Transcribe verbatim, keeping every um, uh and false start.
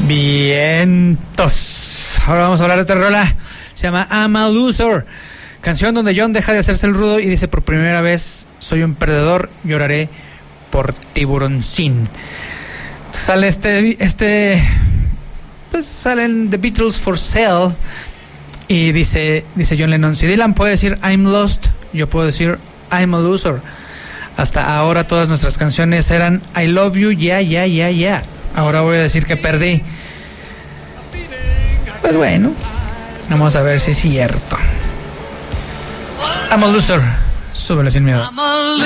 Vientos. Ahora vamos a hablar de otra rola. Se llama I'm a Loser. Canción donde John deja de hacerse el rudo y dice: por primera vez soy un perdedor, lloraré por Tiburoncín. Sale este, este, pues salen The Beatles for Sale y dice, dice John Lennon: si Dylan puede decir I'm lost, yo puedo decir I'm a loser. Hasta ahora todas nuestras canciones eran I love you, yeah, yeah, yeah, yeah. Ahora voy a decir que perdí. Pues bueno, vamos a ver si es cierto. I'm a loser. Súbele sin miedo.